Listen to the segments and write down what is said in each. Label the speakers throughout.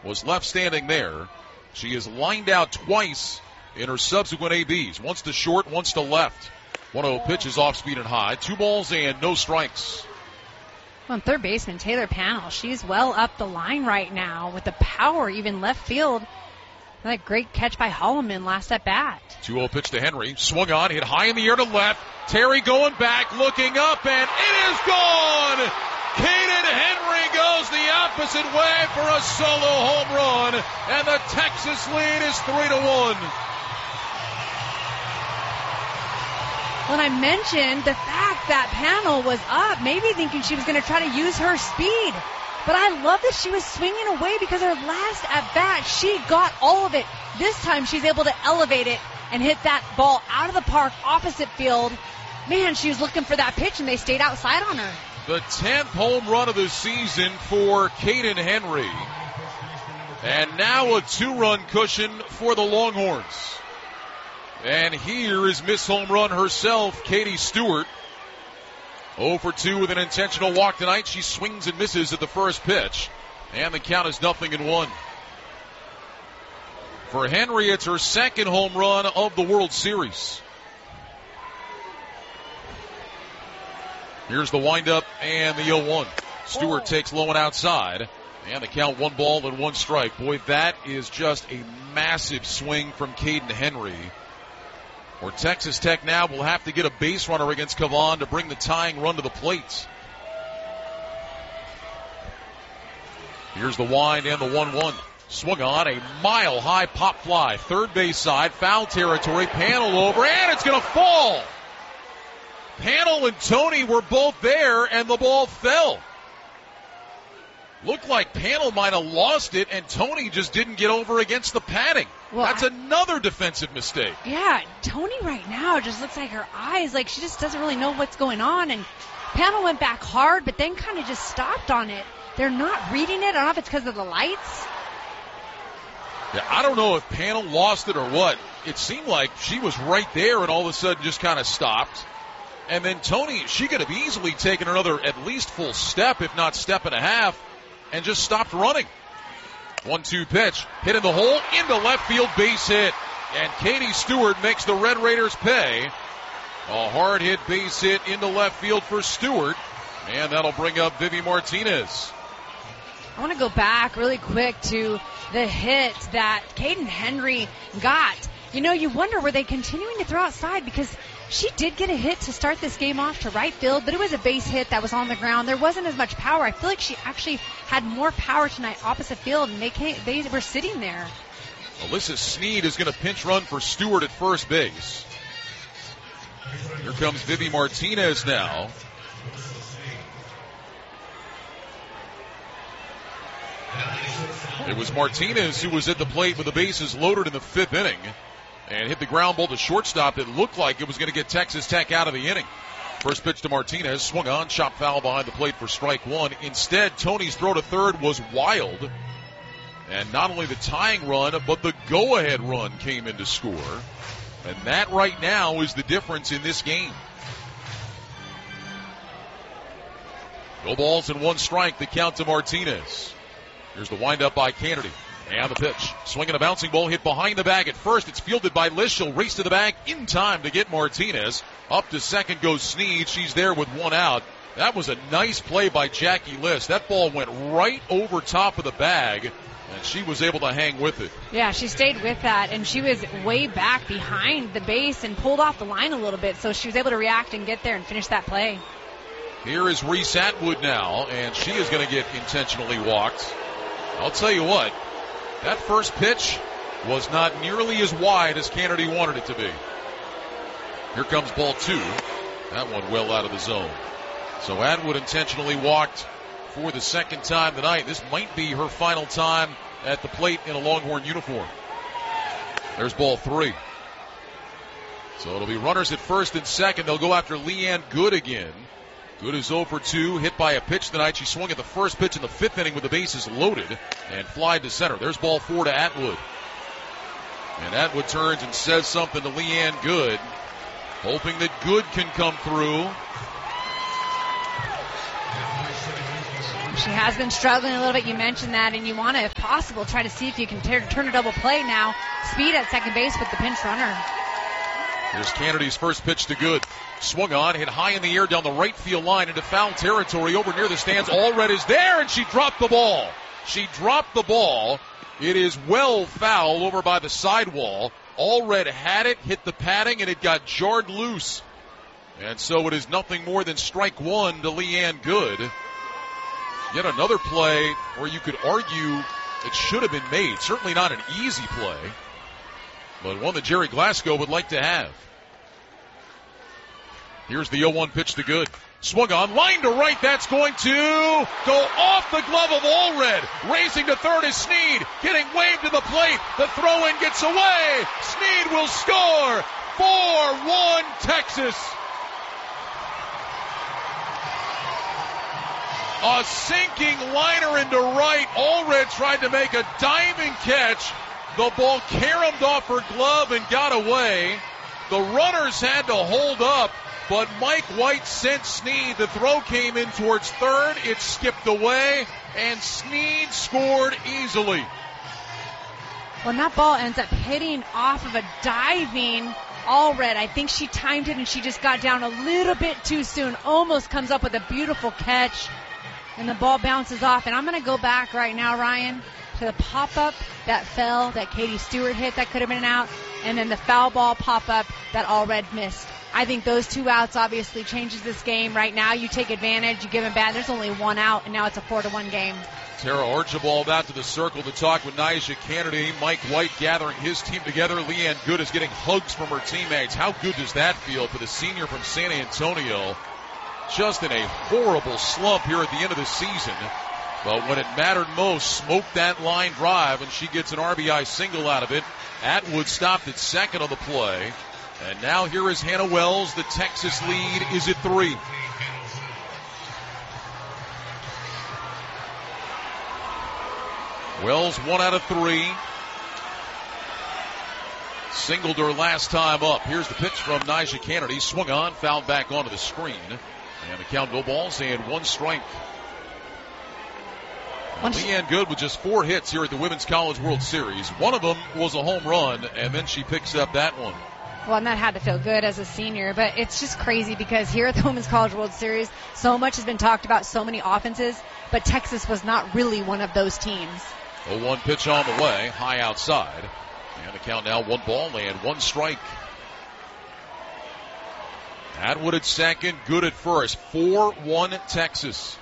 Speaker 1: was left standing there. She is lined out twice in her subsequent ABs. Once to short, once to left. 1-0 pitch is off speed and high. 2 balls and no strikes.
Speaker 2: Well, third baseman Taylor Panel, she's well up the line right now with the power, even left field. That great catch by Holloman last at bat.
Speaker 1: 2-0 pitch to Henry. Swung on, hit high in the air to left. Terry going back, looking up, and it is gone! Kaden Henry goes the opposite way for a solo home run, and the Texas lead is 3-1.
Speaker 2: When I mentioned the fact that Panel was up, maybe thinking she was going to try to use her speed. But I love that she was swinging away because her last at-bat, she got all of it. This time she's able to elevate it and hit that ball out of the park, opposite field. Man, she was looking for that pitch, and they stayed outside on her.
Speaker 1: The 10th home run of the season for Kaden Henry. And now a 2-run cushion for the Longhorns. And here is Miss Home Run herself, Katie Stewart. 0 for 2 with an intentional walk tonight. She swings and misses at the first pitch. And the count is 0-1. For Henry, it's her second home run of the World Series. Here's the windup and the 0-1. Stewart takes low and outside. And the count 1 ball and 1 strike. Boy, that is just a massive swing from Kaden Henry. Or Texas Tech now will have to get a base runner against Cavan to bring the tying run to the plate. Here's the wind and the 1-1. Swung on, a mile-high pop fly. Third base side, foul territory, Panel over, and it's going to fall. Panel and Tony were both there, and the ball fell. Looked like Panel might have lost it, and Tony just didn't get over against the padding. Well, that's another defensive mistake.
Speaker 2: Yeah, Tony right now just looks like her eyes, like she just doesn't really know what's going on. And Panel went back hard, but then kind of just stopped on it. They're not reading it. I don't know if it's because of the lights.
Speaker 1: Yeah, I don't know if Panel lost it or what. It seemed like she was right there and all of a sudden just kind of stopped. And then Tony, she could have easily taken another at least full step, if not step and a half, and just stopped running. 1-2 pitch, hit in the hole, into left field, base hit. And Katie Stewart makes the Red Raiders pay. A hard hit base hit into left field for Stewart. And that'll bring up Vivi Martinez.
Speaker 2: I want to go back really quick to the hit that Kaden Henry got. You know, you wonder, were they continuing to throw outside? Because she did get a hit to start this game off to right field, but it was a base hit that was on the ground. There wasn't as much power. I feel like she actually had more power tonight opposite field, and they were sitting there.
Speaker 1: Alyssa Sneed is going to pinch run for Stewart at first base. Here comes Vivi Martinez now. It was Martinez who was at the plate with the bases loaded in the 5th inning and hit the ground ball to shortstop that looked like it was going to get Texas Tech out of the inning. First pitch to Martinez, swung on, chopped foul behind the plate for strike 1. Instead, Tony's throw to third was wild. And not only the tying run, but the go-ahead run came in to score. And that right now is the difference in this game. No balls and 1 strike, the count to Martinez. Here's the windup by Kennedy. And the pitch. Swinging a bouncing ball hit behind the bag at first. It's fielded by Liss. She'll race to the bag in time to get Martinez. Up to second goes Sneed. She's there with 1 out. That was a nice play by Jackie Liss. That ball went right over top of the bag, and she was able to hang with it.
Speaker 2: Yeah, she stayed with that, and she was way back behind the base and pulled off the line a little bit, so she was able to react and get there and finish that play.
Speaker 1: Here is Reese Atwood now, and she is going to get intentionally walked. I'll tell you what, that first pitch was not nearly as wide as Kennedy wanted it to be. Here comes ball 2. That one well out of the zone. So Atwood intentionally walked for the second time tonight. This might be her final time at the plate in a Longhorn uniform. There's ball 3. So it'll be runners at first and second. They'll go after Leanne Good again. Good is 0 for 2, hit by a pitch tonight. She swung at the first pitch in the 5th inning with the bases loaded and flied to center. There's ball 4 to Atwood. And Atwood turns and says something to Leanne Good, hoping that Good can come through.
Speaker 2: She has been struggling a little bit. You mentioned that, and you want to, if possible, try to see if you can turn a double play now. Speed at second base with the pinch runner.
Speaker 1: Here's Kennedy's first pitch to Good. Swung on, hit high in the air down the right field line into foul territory over near the stands. Allred is there, and she dropped the ball. It is well foul over by the sidewall. Allred had it, hit the padding, and it got jarred loose. And so it is nothing more than strike one to Leanne Good. Yet another play where you could argue it should have been made. Certainly not an easy play, but one that Jerry Glasgow would like to have. Here's the 0-1 pitch to Good. Swung on, line to right. That's going to go off the glove of Allred. Racing to third is Sneed. Getting waved to the plate. The throw-in gets away. Sneed will score. 4-1 Texas. A sinking liner into right. Allred tried to make a diving catch. The ball caromed off her glove and got away. The runners had to hold up, but Mike White sent Sneed. The throw came in towards third. It skipped away, and Sneed scored easily.
Speaker 2: When that ball ends up hitting off of a diving Allred, I think she timed it and she just got down a little bit too soon. Almost comes up with a beautiful catch, and the ball bounces off. And I'm going to go back right now, Ryan, to the pop-up that fell, that Katie Stewart hit, that could have been an out, and then the foul ball pop-up that Allred missed. I think those two outs obviously changes this game. Right now, you take advantage, you give them bad. There's only one out, and now it's a 4-1 game.
Speaker 1: Tara Archibald out to the circle to talk with Nyjah Kennedy. Mike White gathering his team together. Leanne Good is getting hugs from her teammates. How good does that feel for the senior from San Antonio? Just in a horrible slump here at the end of the season. But when it mattered most, smoked that line drive, and she gets an RBI single out of it. Atwood stopped at second on the play. And now here is Hannah Wells. The Texas lead is at 3. Wells 1 out of 3. Singled her last time up. Here's the pitch from Nyjah Kennedy. Swung on, fouled back onto the screen. And the count, no balls and 1 strike. Leanne Good with just 4 hits here at the Women's College World Series. One of them was a home run, and then she picks up that one.
Speaker 2: Well, and that had to feel good as a senior, but it's just crazy because here at the Women's College World Series, so much has been talked about, so many offenses, but Texas was not really one of those teams.
Speaker 1: 0-1 pitch on the way, high outside. And the count now 1 ball and 1 strike. Atwood at second, Good at first. 4-1 Texas.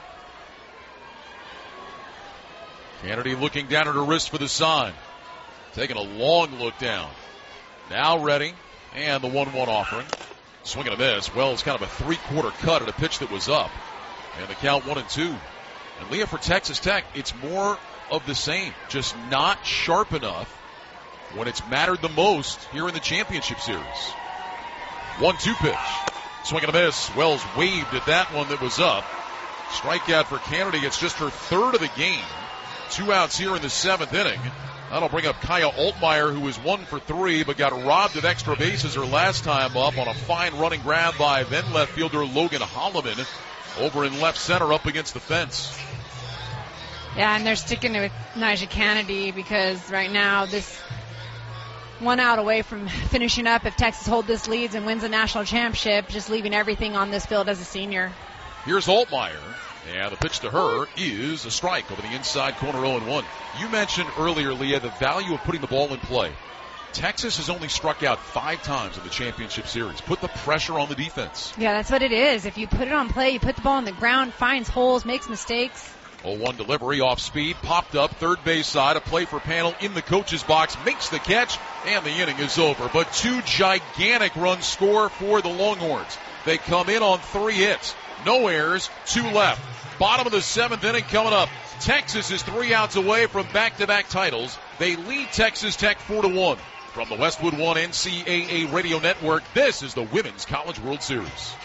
Speaker 1: Kennedy looking down at her wrist for the sign. Taking a long look down. Now ready. And the 1-1 offering. Swing and a miss. Wells kind of a 3/4 cut at a pitch that was up. And the count 1-2. And Leah, for Texas Tech, it's more of the same. Just not sharp enough when it's mattered the most here in the championship series. 1-2 pitch. Swing and a miss. Wells waved at that one that was up. Strikeout for Kennedy. It's just her 3rd of the game. 2 outs here in the 7th inning. That'll bring up Kaya Altmaier, who was 1 for 3, but got robbed of extra bases her last time up on a fine running grab by then left fielder Logan Holloman over in left center up against the fence.
Speaker 2: Yeah, and they're sticking with Nyjah Kennedy because right now this 1 out away from finishing up if Texas holds this leads and wins a national championship, just leaving everything on this field as a senior.
Speaker 1: Here's Altmaier. And the pitch to her is a strike over the inside corner, 0-1. You mentioned earlier, Leah, the value of putting the ball in play. Texas has only struck out 5 times in the championship series. Put the pressure on the defense.
Speaker 2: Yeah, that's what it is. If you put it on play, you put the ball on the ground, finds holes, makes mistakes.
Speaker 1: 0-1 delivery off speed, popped up, third base side, a play for Panel in the coach's box, makes the catch, and the inning is over. But 2 gigantic runs score for the Longhorns. They come in on 3 hits. No errors, 2 left. Bottom of the 7th inning coming up. Texas is 3 outs away from back-to-back titles. They lead Texas Tech 4-1. From the Westwood One NCAA Radio Network, this is the Women's College World Series.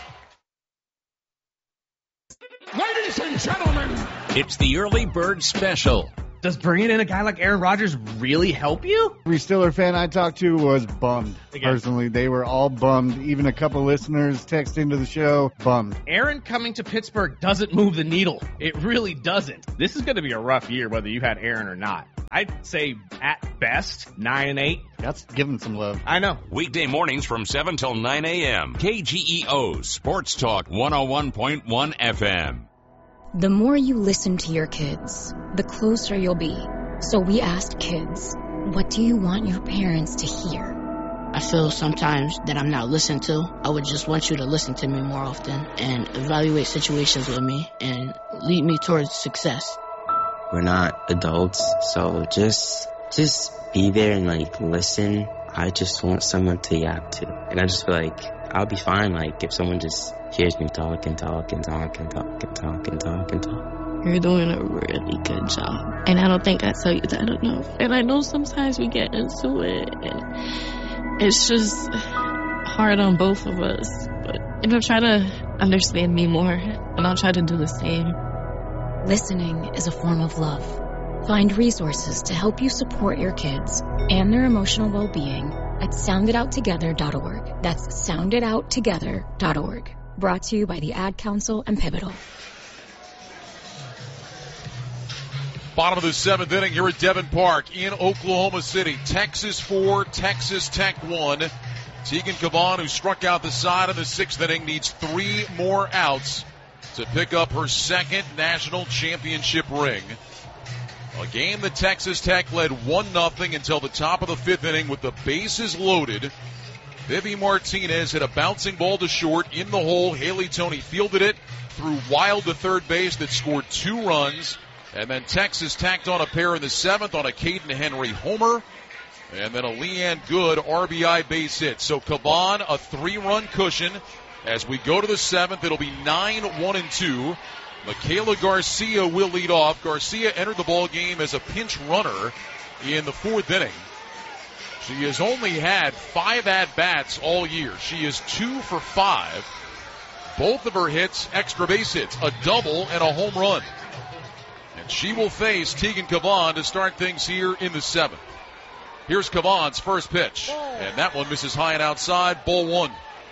Speaker 3: Ladies and gentlemen,
Speaker 4: it's the Early Bird Special.
Speaker 3: Does bringing in a guy like Aaron Rodgers really help you?
Speaker 4: Every Steeler fan I talked to was bummed. Personally, they were all bummed. Even a couple listeners texting to the show, bummed.
Speaker 3: Aaron coming to Pittsburgh doesn't move the needle. It really doesn't. This is going to be a rough year, whether you had Aaron or not. I'd say at best 9-8.
Speaker 4: That's giving some love.
Speaker 3: I know.
Speaker 5: Weekday mornings from 7 till 9 a.m. KGEO Sports Talk 101.1 FM.
Speaker 6: The more you listen to your kids, the closer you'll be. So we asked kids, what do you want your parents to hear?
Speaker 7: I feel sometimes that I'm not listened to. I would just want you to listen to me more often and evaluate situations with me and lead me towards success.
Speaker 8: We're not adults, so just be there and listen. I just want someone to yap to. And I just feel like I'll be fine if someone just hears me talk and talk and talk and talk and talk and talk and talk.
Speaker 9: You're doing a really good job. And I don't think I tell you that enough. And I know sometimes we get into it and it's just hard on both of us. But I'll try to understand me more and I'll try to do the same.
Speaker 6: Listening is a form of love. Find resources to help you support your kids and their emotional well-being at sounditouttogether.org. That's sounditouttogether.org. Brought to you by the Ad Council and Pivotal.
Speaker 1: Bottom of the seventh inning here at Devon Park in Oklahoma City. Texas 4, Texas Tech 1. Tegan Caban, who struck out the side of the sixth inning, needs 3 more outs to pick up her second national championship ring. A game that Texas Tech led 1-0 until the top of the fifth inning with the bases loaded. Vivi Martinez hit a bouncing ball to short in the hole. Haley Toney fielded it, threw wild to third base that scored 2 runs. And then Texas tacked on a pair in the seventh on a Caden Henry homer. And then a Leanne Good RBI base hit. So Caban, a 3-run cushion. As we go to the seventh, it'll be 9-1-2. Michaela Garcia will lead off. Garcia entered the ball game as a pinch runner in the fourth inning. She has only had 5 at-bats all year. She is 2 for 5. Both of her hits, extra base hits, a double and a home run. And she will face Tegan Caban to start things here in the seventh. Here's Caban's first pitch. And that one misses high and outside, ball 1.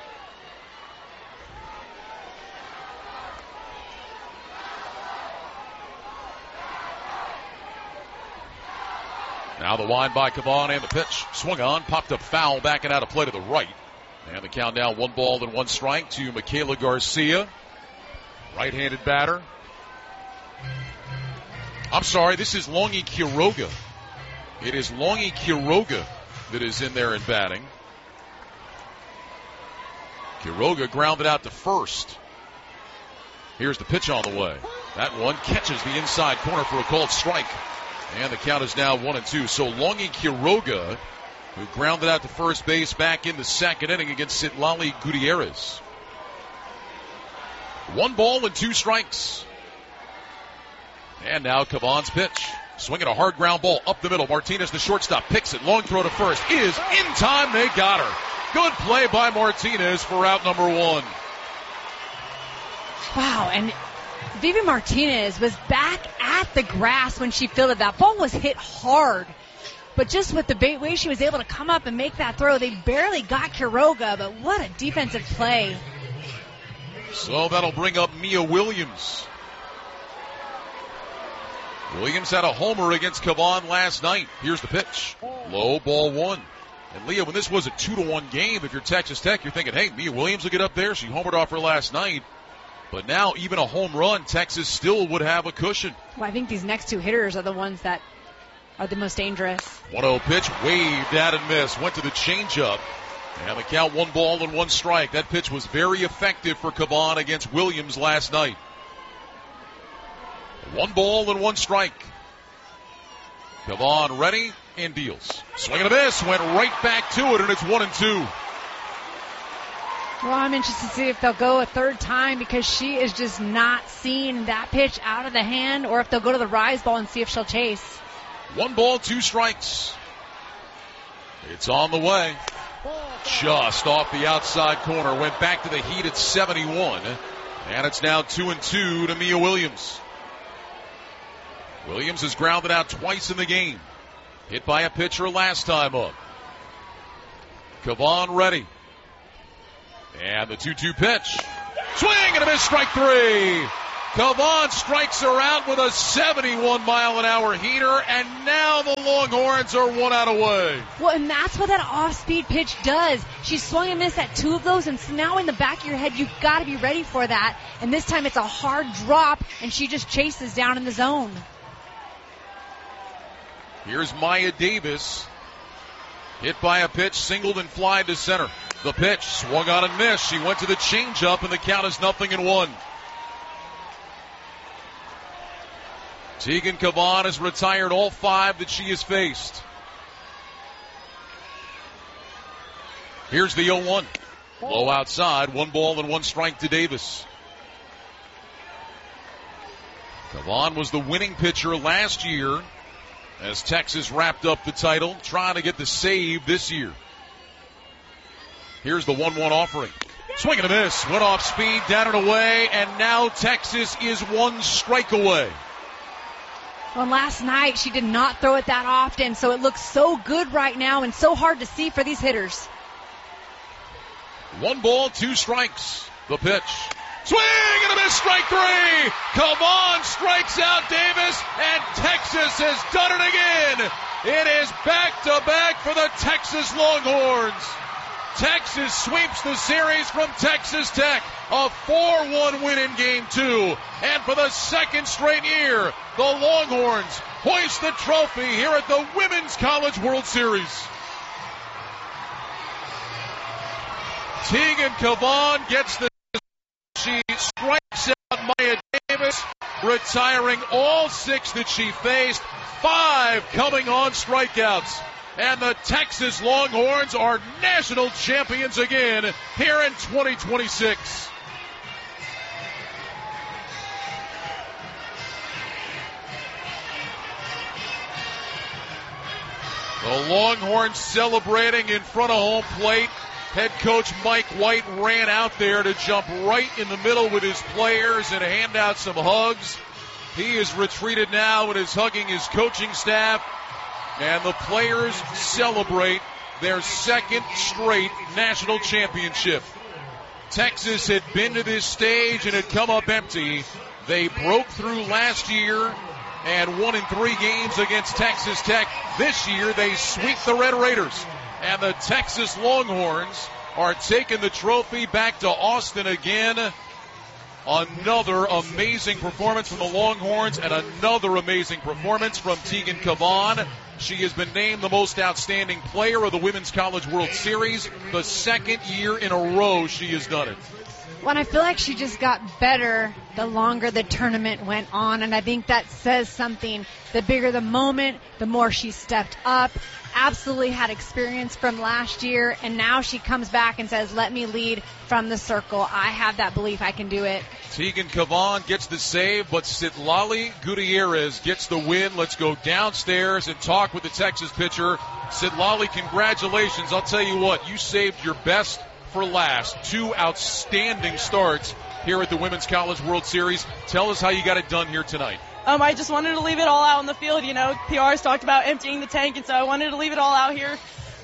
Speaker 1: Now the wind by Caban and the pitch. Swung on, popped up foul, backing out of play to the right. And the count now 1 ball and 1 strike to Michaela Garcia. Right-handed batter. I'm sorry, this is Longy Quiroga. It is Longy Quiroga that is in there in batting. Quiroga grounded out to first. Here's the pitch on the way. That one catches the inside corner for a called strike. And the count is now 1-2. So Longy Quiroga, who grounded out to first base back in the second inning against Citlali Gutierrez. 1 ball and 2 strikes. And now Caban's pitch. Swinging a hard ground ball up the middle. Martinez, the shortstop, picks it. Long throw to first. Is in time. They got her. Good play by Martinez for out number 1.
Speaker 2: Wow, and Vivi Martinez was back at the grass when she fielded that. Ball was hit hard. But just with the way she was able to come up and make that throw, they barely got Quiroga, but what a defensive play.
Speaker 1: So that'll bring up Mia Williams. Williams had a homer against Caban last night. Here's the pitch. Low, ball 1. And Leah, when this was a 2-1 game, if you're Texas Tech, you're thinking, hey, Mia Williams will get up there. She homered off her last night. But now, even a home run, Texas still would have a cushion.
Speaker 2: Well, I think these next 2 hitters are the ones that are the most dangerous.
Speaker 1: 1-0 pitch, waved at and missed. Went to the changeup. And the count 1 ball and 1 strike. That pitch was very effective for Caban against Williams last night. 1 ball and 1 strike. Caban ready and deals. Swing and a miss. Went right back to it, and it's 1-2.
Speaker 2: Well, I'm interested to see if they'll go a third time because she is just not seeing that pitch out of the hand, or if they'll go to the rise ball and see if she'll chase.
Speaker 1: 1 ball, 2 strikes. It's on the way. Just off the outside corner. Went back to the heat at 71. And it's now 2-2 to Mia Williams. Williams has grounded out twice in the game. Hit by a pitcher last time up. Kavan ready. And the 2-2 pitch. Swing and a miss, strike 3. Kavan strikes her out with a 71-mile-an-hour heater, and now the Longhorns are 1 out away.
Speaker 2: Well, and that's what that off-speed pitch does. She swung and missed at 2 of those, and so now in the back of your head, you've got to be ready for that. And this time it's a hard drop, and she just chases down in the zone.
Speaker 1: Here's Maya Davis. Hit by a pitch, singled and fly to center. The pitch, swung on and missed. She went to the changeup, and the count is 0-1. Tegan Kavan has retired all 5 that she has faced. Here's the 0-1. Low outside, 1 ball and 1 strike to Davis. Kavan was the winning pitcher last year as Texas wrapped up the title, trying to get the save this year. Here's the 1-1 offering. Swing and a miss. Went off speed, down and away, and now Texas is 1 strike away.
Speaker 2: Well, last night she did not throw it that often, so it looks so good right now and so hard to see for these hitters.
Speaker 1: 1 ball, 2 strikes. The pitch. Swing and a miss, strike 3. Kavan strikes out Davis, and Texas has done it again. It is back-to-back for the Texas Longhorns. Texas sweeps the series from Texas Tech. A 4-1 win in Game 2. And for the second straight year, the Longhorns hoist the trophy here at the Women's College World Series. Tegan Kavan gets the... She strikes out Maya Davis, retiring all 6 that she faced. 5 coming on strikeouts. And the Texas Longhorns are national champions again here in 2026. The Longhorns celebrating in front of home plate. Head coach Mike White ran out there to jump right in the middle with his players and hand out some hugs. He is retreated now and is hugging his coaching staff. And the players celebrate their second straight national championship. Texas had been to this stage and had come up empty. They broke through last year and won in 3 games against Texas Tech. This year they sweep the Red Raiders. And the Texas Longhorns are taking the trophy back to Austin again. Another amazing performance from the Longhorns and another amazing performance from Tegan Kavan. She has been named the most outstanding player of the Women's College World Series. The second year in a row she has done it.
Speaker 2: Well, I feel like she just got better the longer the tournament went on, and I think that says something. The bigger the moment, the more she stepped up, absolutely had experience from last year, and now she comes back and says, let me lead from the circle. I have that belief I can do it.
Speaker 1: Tegan Kavan gets the save, but Citlali Gutierrez gets the win. Let's go downstairs and talk with the Texas pitcher. Citlali, congratulations. I'll tell you what, you saved your best for last. 2 outstanding starts here at the Women's College World Series. Tell us how you got it done here tonight.
Speaker 10: I just wanted to leave it all out on the field. You know, PR has talked about emptying the tank, and so I wanted to leave it all out here.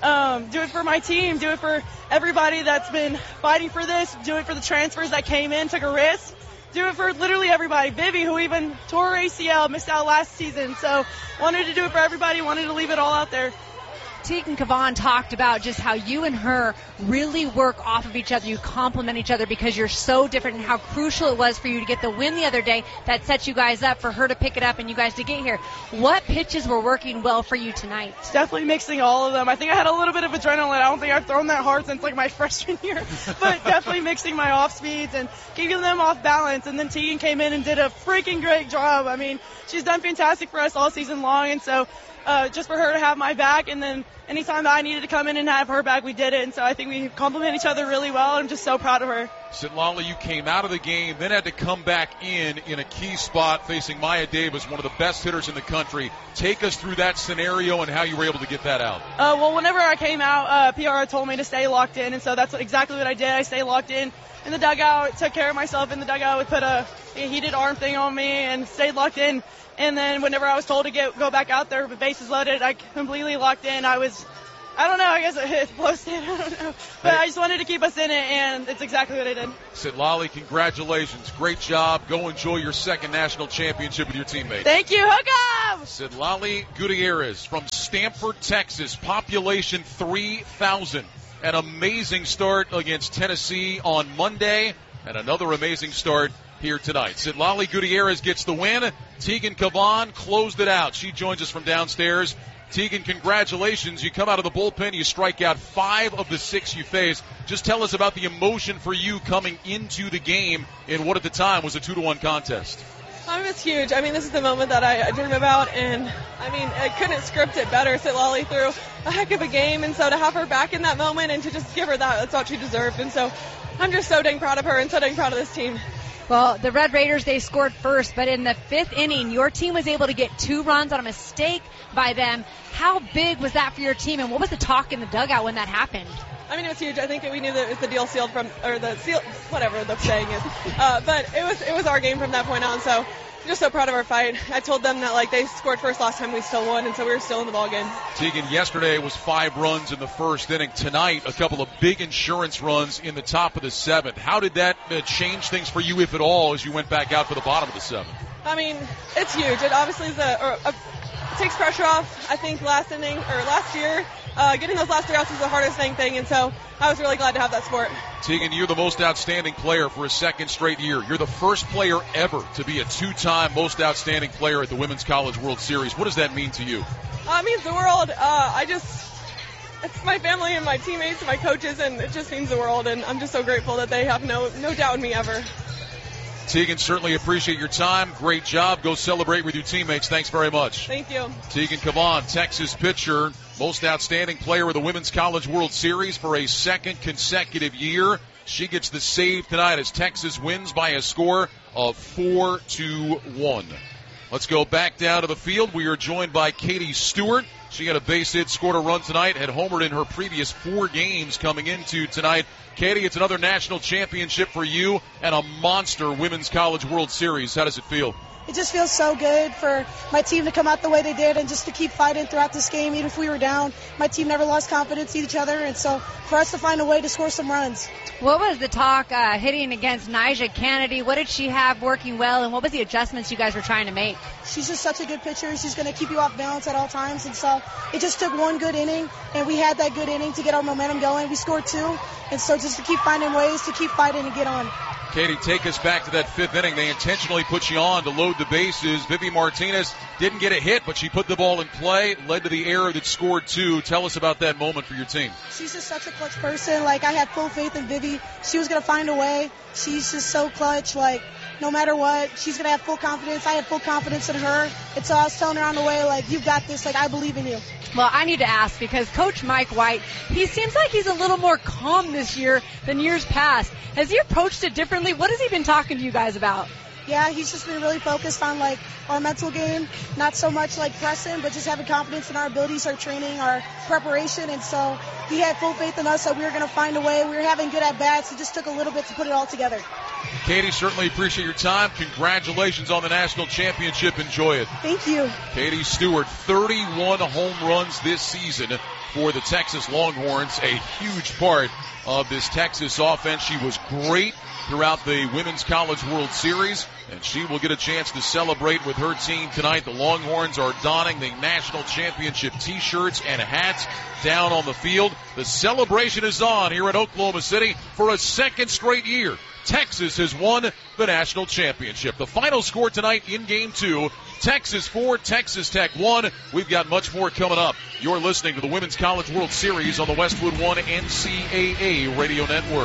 Speaker 10: Do it for my team, do it for everybody that's been fighting for this, do it for the transfers that came in, took a risk, do it for literally everybody. Vivi, who even tore her ACL, missed out last season, so wanted to do it for everybody, wanted to leave it all out there.
Speaker 2: Tegan Kavan talked about just how you and her really work off of each other. You complement each other because you're so different, and how crucial it was for you to get the win the other day that set you guys up, for her to pick it up and you guys to get here. What pitches were working well for you tonight?
Speaker 10: It's definitely mixing all of them. I think I had a little bit of adrenaline. I don't think I've thrown that hard since like my freshman year, but definitely mixing my off speeds and keeping them off balance. And then Tegan came in and did a freaking great job. I mean, she's done fantastic for us all season long, and so just for her to have my back, and then anytime that I needed to come in and have her back, we did it. And so I think we complement each other really well. I'm just so proud of her.
Speaker 1: Citlali, you came out of the game, then had to come back in a key spot facing Maya Davis, one of the best hitters in the country. Take us through that scenario and how you were able to get that out.
Speaker 10: Well, whenever I came out, PR told me to stay locked in, and so that's exactly what I did. I stayed locked in the dugout, took care of myself in the dugout. We put a heated arm thing on me and stayed locked in. And then whenever I was told to go back out there with bases loaded, I completely locked in. I don't know, I guess it blows in, I don't know. But I just wanted to keep us in it, and it's exactly what I did.
Speaker 1: Citlali, congratulations. Great job. Go enjoy your second national championship with your teammates.
Speaker 10: Thank you. Hook 'em!
Speaker 1: Citlali Gutierrez from Stamford, Texas. Population 3,000. An amazing start against Tennessee on Monday, and another amazing start here tonight. Citlali Gutierrez gets the win. Tegan Caban closed it out. She joins us from downstairs. Tegan, congratulations. You come out of the bullpen. You strike out 5 of the 6 you face. Just tell us about the emotion for you coming into the game in what at the time was a 2-1 contest.
Speaker 11: It's huge. I mean, this is the moment that I dream about, and I mean, I couldn't script it better. Citlali threw a heck of a game, and so to have her back in that moment and to just give her that's what she deserved. And so I'm just so dang proud of her and so dang proud of this team.
Speaker 2: Well, the Red Raiders, they scored first, but in the 5th inning, your team was able to get 2 runs on a mistake by them. How big was that for your team, and what was the talk in the dugout when that happened?
Speaker 11: I mean, it was huge. I think we knew that it was the deal sealed whatever the saying is. But it was our game from that point on, so I'm just so proud of our fight. I told them that, they scored first last time, we still won, and so we were still in the ballgame.
Speaker 1: Tegan, yesterday it was 5 runs in the 1st inning. Tonight, a couple of big insurance runs in the top of the 7th. How did that change things for you, if at all, as you went back out for the bottom of the 7th?
Speaker 11: I mean, it's huge. It obviously is it takes pressure off. I think last year, getting those last 3 outs was the hardest thing, and so I was really glad to have that support.
Speaker 1: Tegan, you're the most outstanding player for a 2nd straight year. You're the first player ever to be a 2-time most outstanding player at the Women's College World Series. What does that mean to you?
Speaker 11: It means the world. It's my family and my teammates and my coaches, and it just means the world, and I'm just so grateful that they have no doubt in me ever.
Speaker 1: Tegan, certainly appreciate your time. Great job. Go celebrate with your teammates. Thanks very much.
Speaker 11: Thank you.
Speaker 1: Tegan Caban, Texas pitcher, most outstanding player of the Women's College World Series for a 2nd consecutive year. She gets the save tonight as Texas wins by a score of 4-1. Let's go back down to the field. We are joined by Katie Stewart. She had a base hit, scored a run tonight, had homered in her previous 4 games coming into tonight. Katie, it's another national championship for you and a monster Women's College World Series. How does it feel?
Speaker 12: It just feels so good for my team to come out the way they did and just to keep fighting throughout this game. Even if we were down, my team never lost confidence in each other, and so for us to find a way to score some runs.
Speaker 2: What was the talk hitting against Nyjah Kennedy? What did she have working well, and what was the adjustments you guys were trying to make?
Speaker 12: She's just such a good pitcher. She's going to keep you off balance at all times, and so it just took 1 good inning, and we had that good inning to get our momentum going. We scored 2, and so just to keep finding ways to keep fighting and get on.
Speaker 1: Katie, take us back to that 5th inning. They intentionally put you on to load the bases. Vivi Martinez didn't get a hit, but she put the ball in play, led to the error that scored 2. Tell us about that moment for your team.
Speaker 12: She's just such a clutch person. I had full faith in Vivi. She was going to find a way. She's just so clutch. No matter what, she's going to have full confidence. I had full confidence in her. And so I was telling her on the way, you've got this. I believe in you.
Speaker 2: Well, I need to ask because Coach Mike White, he seems like he's a little more calm this year than years past. Has he approached it differently? What has he been talking to you guys about?
Speaker 12: Yeah, he's just been really focused on our mental game, not so much pressing, but just having confidence in our abilities, our training, our preparation. And so he had full faith in us that we were going to find a way. We were having good at-bats. It just took a little bit to put it all together.
Speaker 1: Katie, certainly appreciate your time. Congratulations on the national championship. Enjoy it.
Speaker 12: Thank you.
Speaker 1: Katie Stewart, 31 home runs this season for the Texas Longhorns, a huge part of this Texas offense. She was great throughout the Women's College World Series, and she will get a chance to celebrate with her team tonight. The Longhorns are donning the national championship T-shirts and hats down on the field. The celebration is on here in Oklahoma City for a 2nd straight year. Texas has won the national championship. The final score tonight in Game 2, Texas 4, Texas Tech 1. We've got much more coming up. You're listening to the Women's College World Series on the Westwood One NCAA Radio Network.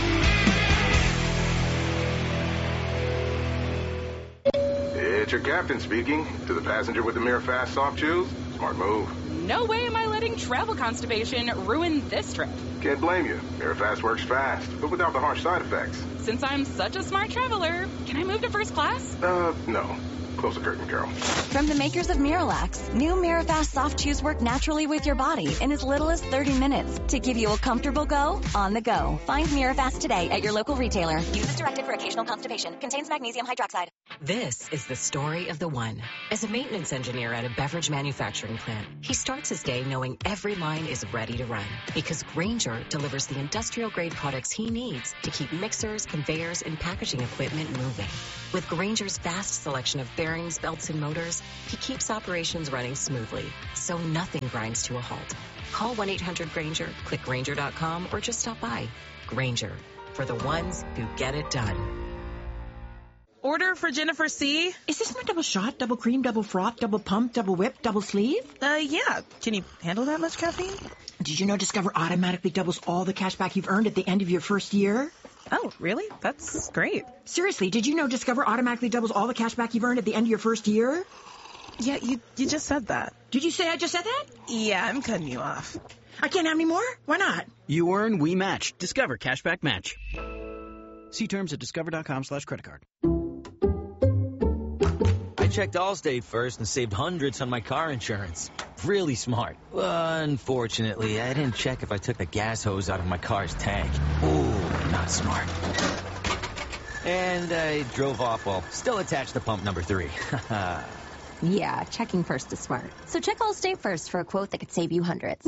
Speaker 13: It's your captain speaking. To the passenger with the MiraFast soft chews, smart move.
Speaker 14: No way am I letting travel constipation ruin this trip.
Speaker 13: Can't blame you. MiraFast works fast, but without the harsh side effects.
Speaker 14: Since I'm such a smart traveler, can I move to first class?
Speaker 13: No. Close the curtain, Carol.
Speaker 15: From the makers of Miralax, new MiraFast soft chews work naturally with your body in as little as 30 minutes to give you a comfortable go on the go. Find MiraFast today at your local retailer.
Speaker 16: Use as directed for occasional constipation. Contains magnesium hydroxide. This is the story of the one. As a maintenance engineer at a beverage manufacturing plant, he starts his day knowing every line is ready to run because Grainger delivers the industrial-grade products he needs to keep mixers, conveyors, and packaging equipment moving. With Grainger's vast selection of bearings, belts, and motors, he keeps operations running smoothly, so nothing grinds to a halt. Call 1-800-GRAINGER, click Grainger.com, or just stop by. Grainger, for the ones who get it done.
Speaker 17: Order for Jennifer C.
Speaker 18: Is this my double shot, double cream, double froth, double pump, double whip, double sleeve?
Speaker 17: Yeah. Can you handle that much caffeine?
Speaker 18: Did you know Discover automatically doubles all the cash back you've earned at the end of your first year?
Speaker 17: Oh, really? That's great.
Speaker 18: Seriously, did you know Discover automatically doubles all the cash back you've earned at the end of your first year?
Speaker 17: Yeah, you just said that.
Speaker 18: Did you say I just said that?
Speaker 17: Yeah, I'm cutting you off.
Speaker 18: I can't have any more? Why not?
Speaker 19: You earn, we match. Discover Cashback Match. See terms at discover.com/creditcard.
Speaker 20: I checked Allstate first and saved hundreds on my car insurance. Really smart. Unfortunately, I didn't check if I took the gas hose out of my car's tank. Ooh, not smart. And I drove off while still attached to pump number 3.
Speaker 21: Yeah, checking first is smart. So check Allstate first for a quote that could save you hundreds.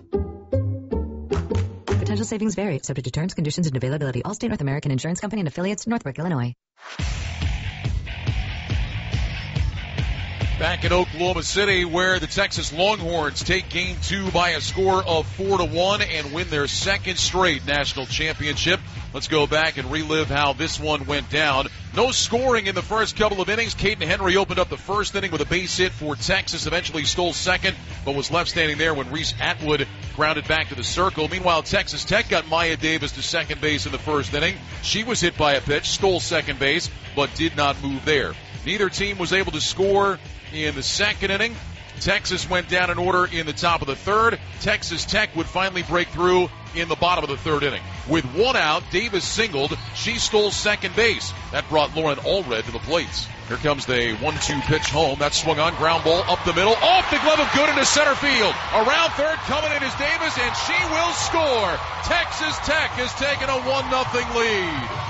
Speaker 22: Potential savings vary, subject to terms, conditions, and availability. Allstate North American Insurance Company and affiliates, Northbrook, Illinois.
Speaker 1: Back in Oklahoma City, where the Texas Longhorns take Game 2 by a score of 4-1 and win their second straight national championship. Let's go back and relive how this one went down. No scoring in the first couple of innings. Caden Henry opened up the first inning with a base hit for Texas, eventually stole second, but was left standing there when Reese Atwood grounded back to the circle. Meanwhile, Texas Tech got Maya Davis to second base in the first inning. She was hit by a pitch, stole second base, but did not move there. Neither team was able to score in the second inning. Texas went down in order in the top of the third. Texas Tech would finally break through in the bottom of the third inning. With one out, Davis singled. She stole second base. That brought Lauren Allred to the plates. Here comes the 1-2 pitch home. That's swung on, ground ball up the middle, off the glove of Good into center field. Around third, coming in is Davis, and she will score. Texas Tech has taken a 1-0 lead.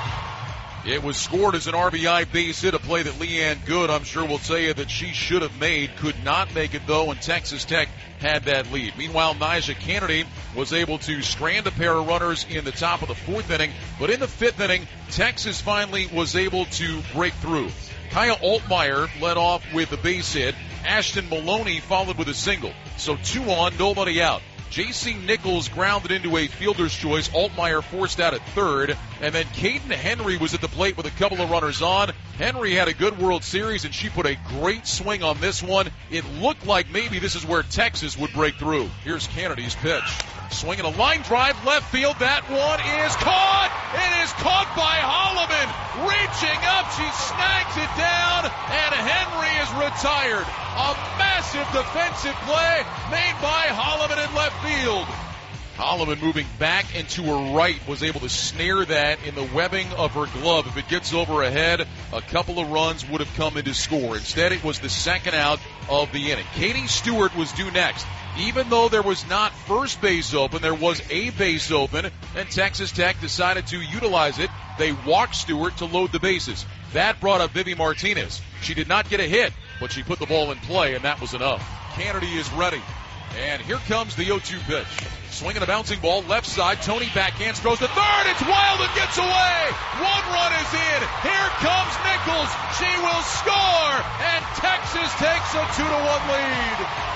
Speaker 1: It was scored as an RBI base hit, a play that Leanne Good, I'm sure, will tell you that she should have made. Could not make it, though, and Texas Tech had that lead. Meanwhile, Nyjah Kennedy was able to strand a pair of runners in the top of the fourth inning, but in the fifth inning, Texas finally was able to break through. Kaya Altmaier led off with a base hit. Ashton Maloney followed with a single. So 2 on, nobody out. J.C. Nichols grounded into a fielder's choice. Altmaier forced out at third. And then Caden Henry was at the plate with a couple of runners on. Henry had a good World Series, and she put a great swing on this one. It looked like maybe this is where Texas would break through. Here's Kennedy's pitch. Swinging a line drive left field. That one is caught. It is caught by Holloman. Reaching up, she snags it down, and Henry is retired. A massive defensive play made by Holloman in left field. Holloman moving back and to her right was able to snare that in the webbing of her glove. If it gets over her head, a couple of runs would have come in to score. Instead, it was the second out of the inning. Katie Stewart was due next. Even though there was not first base open, there was a base open, and Texas Tech decided to utilize it. They walked Stewart to load the bases. That brought up Vivi Martinez. She did not get a hit, but she put the ball in play, and that was enough. Kennedy is ready. And here comes the 0-2 pitch. Swinging a bouncing ball, left side. Tony backhands, throws to third. It's wild and gets away. 1 run is in. Here comes Nichols. She will score. And Texas takes a 2-1 lead.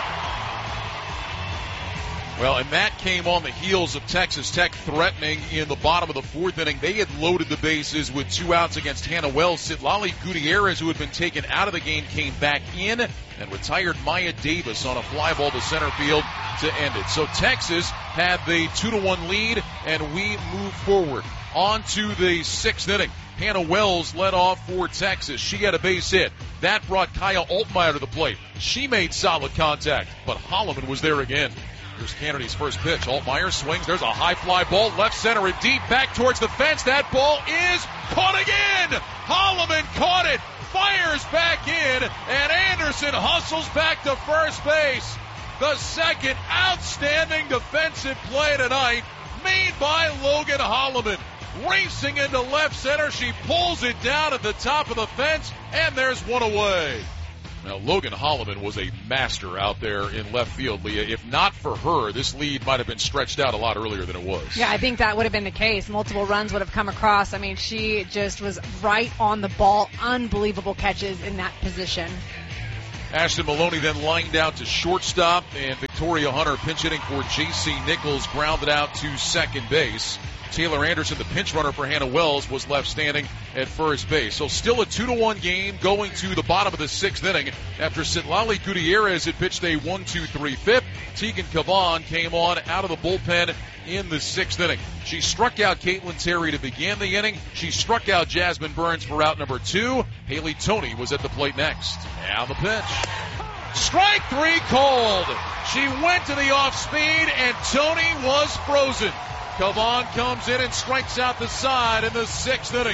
Speaker 1: Well, and that came on the heels of Texas Tech threatening in the bottom of the fourth inning. They had loaded the bases with 2 outs against Hannah Wells. Citlali Gutierrez, who had been taken out of the game, came back in and retired Maya Davis on a fly ball to center field to end it. So Texas had the 2-1 lead, and we move forward on to the 6th inning. Hannah Wells led off for Texas. She had a base hit. That brought Kaya Altmaier to the plate. She made solid contact, but Holloman was there again. Here's Kennedy's first pitch. Altmaier swings. There's a high fly ball. Left center and deep. Back towards the fence. That ball is caught again. Holloman caught it. Fires back in. And Anderson hustles back to first base. The second outstanding defensive play tonight made by Logan Holloman. racing into left center. She pulls it down at the top of the fence, and there's one away. Now, Logan Holloman was a master out there in left field, Leah. If not for her, this lead might have been stretched out a lot earlier than it was.
Speaker 2: Yeah, I think that would have been the case. Multiple runs would have come across. I mean, she just was right on the ball. Unbelievable catches in that position.
Speaker 1: Ashton Maloney then lined out to shortstop, and Victoria Hunter, pinch hitting for J.C. Nichols, grounded out to second base. Taylor Anderson, the pinch runner for Hannah Wells, was left standing at first base. So still a 2-1 game going to the bottom of the 6th inning after Citlali Gutierrez had pitched a 1-2-3-5. Tegan Cavan came on out of the bullpen in the 6th inning. She struck out Caitlin Terry to begin the inning. She struck out Jasmine Burns for out number 2. Haley Toney was at the plate next. Now the pitch. Strike 3 called. She went to the off speed, and Toney was frozen. Cavan comes in and strikes out the side in the 6th inning.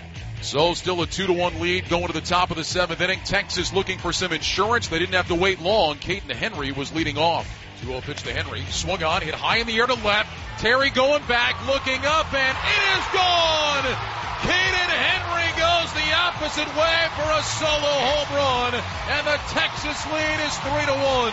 Speaker 1: So still a 2-1 lead going to the top of the 7th inning. Texas looking for some insurance. They didn't have to wait long. Caden Henry was leading off. 2-0 pitch to Henry. Swung on, hit high in the air to left. Terry going back, looking up, and it is gone! Caden Henry goes the opposite way for a solo home run, and the Texas lead is 3-1.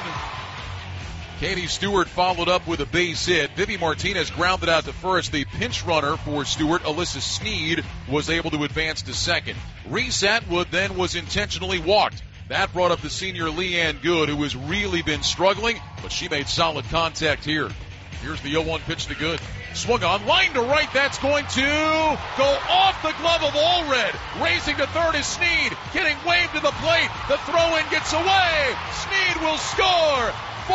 Speaker 1: Katie Stewart followed up with a base hit. Vivi Martinez grounded out to first. The pinch runner for Stewart, Alyssa Sneed, was able to advance to second. Reese Atwood then was intentionally walked. That brought up the senior Leanne Good, who has really been struggling, but she made solid contact here. Here's the 0-1 pitch to Good. Swung on, line to right, that's going to go off the glove of Allred. Racing to third is Sneed, getting waved to the plate. The throw-in gets away. Sneed will score.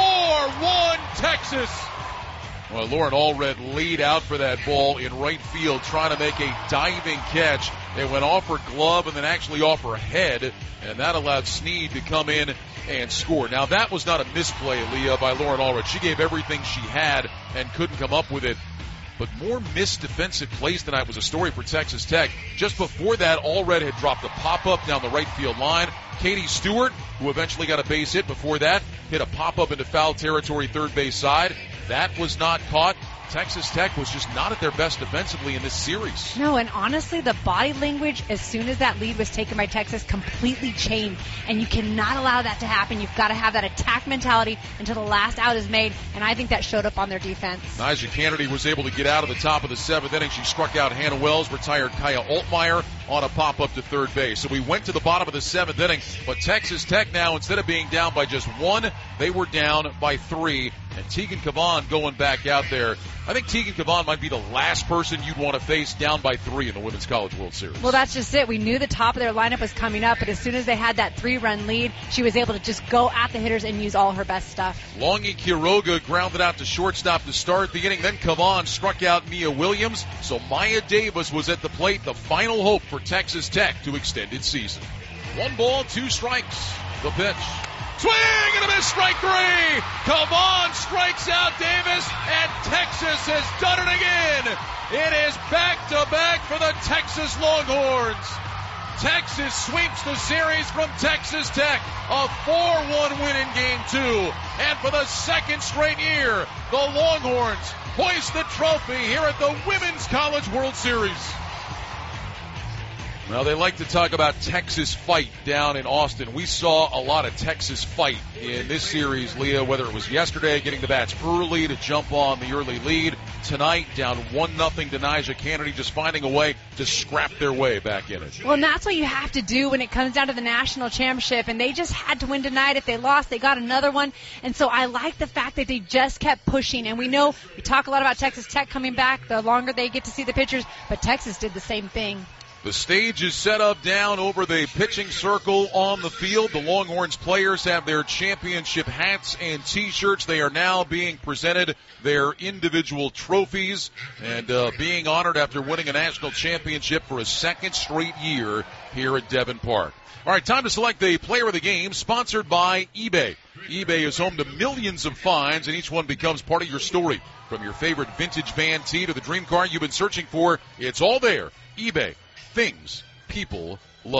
Speaker 1: 4-1 Texas. Well, Lauren Allred laid out for that ball in right field, trying to make a diving catch. It went off her glove and then actually off her head, and that allowed Sneed to come in and score. Now, that was not a misplay, Leah, by Lauren Allred. She gave everything she had and couldn't come up with it. But more missed defensive plays tonight was a story for Texas Tech. Just before that, Allred had dropped a pop-up down the right field line. Katie Stewart, who eventually got a base hit before that, hit a pop-up into foul territory third base side. That was not caught. Texas Tech was just not at their best defensively in this series.
Speaker 2: No, and honestly, the body language, as soon as that lead was taken by Texas, completely changed. And you cannot allow that to happen. You've got to have that attack mentality until the last out is made, and I think that showed up on their defense.
Speaker 1: Nyjah Kennedy was able to get out of the top of the 7th inning. She struck out Hannah Wells, retired Kaya Altmaier on a pop-up to third base. So we went to the bottom of the 7th inning, but Texas Tech now, instead of being down by just 1, they were down by 3. And Tegan Cavan going back out there. I think Tegan Cavan might be the last person you'd want to face down by 3 in the Women's College World Series.
Speaker 2: Well, that's just it. We knew the top of their lineup was coming up, but as soon as they had that 3-run lead, she was able to just go at the hitters and use all her best stuff.
Speaker 1: Longy Quiroga grounded out to shortstop to start the inning. Then Cavan struck out Mia Williams. So Maya Davis was at the plate, the final hope for Texas Tech to extend its season. 1 ball, 2 strikes. The pitch. Swing and a miss, strike 3. Cavan strikes out Davis, and Texas has done it again. It is back-to-back for the Texas Longhorns. Texas sweeps the series from Texas Tech, a 4-1 win in Game 2. And for the second straight year, the Longhorns hoist the trophy here at the Women's College World Series. Well, they like to talk about Texas fight down in Austin. We saw a lot of Texas fight in this series, Leah, whether it was yesterday getting the bats early to jump on the early lead. Tonight, down 1-0 to Nyjah Kennedy, just finding a way to scrap their way back in it.
Speaker 2: Well, and that's what you have to do when it comes down to the national championship. And they just had to win tonight. If they lost, they got another one. And so I like the fact that they just kept pushing. And we know we talk a lot about Texas Tech coming back the longer they get to see the pitchers, but Texas did the same thing.
Speaker 1: The stage is set up down over the pitching circle on the field. The Longhorns players have their championship hats and T-shirts. They are now being presented their individual trophies and being honored after winning a national championship for a second straight year here at Devon Park. All right, time to select the player of the game, sponsored by eBay. eBay is home to millions of finds, and each one becomes part of your story. From your favorite vintage van tee to the dream car you've been searching for, it's all there. eBay. Things people love.